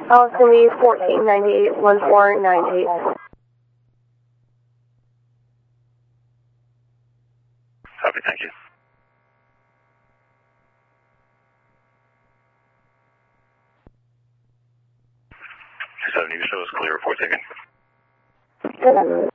Allison Lee, 1498, 1498. Copy, thank you. 270, you show us clear, report taken.